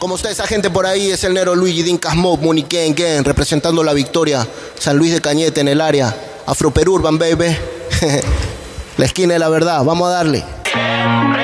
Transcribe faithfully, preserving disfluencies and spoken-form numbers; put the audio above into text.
Como está esa gente por ahí, es el Nero Luigi, Dinka Smoke, Money Gang Gang, representando la victoria. San Luis de Cañete en el área. Afro Perú Urban, baby. La esquina de la verdad, vamos a darle.